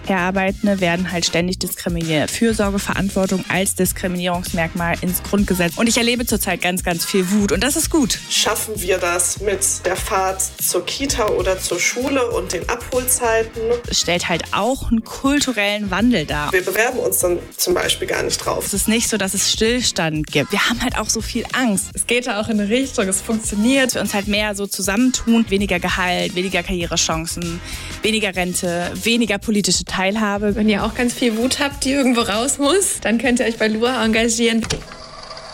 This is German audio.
Care-Arbeitende werden halt ständig diskriminiert. Fürsorgeverantwortung als Diskriminierungsmerkmal ins Grundgesetz. Und ich erlebe zurzeit ganz, ganz viel Wut und das ist gut. Schaffen wir das mit der Fahrt zur Kita oder zur Schule und den Abholzeiten? Es stellt halt auch einen kulturellen Wandel dar. Wir bewerben uns dann zum Beispiel gar nicht drauf. Es ist nicht so, dass es Stillstand gibt. Wir haben halt auch so viel Angst. Es geht da auch in eine Richtung, es funktioniert. Dass wir uns halt mehr so zusammentun. Weniger Gehalt, weniger Karrierechancen, weniger Rente, weniger politische Teilhabe. Wenn ihr auch ganz viel Wut habt, die irgendwo raus muss, dann könnt ihr euch bei LUA engagieren.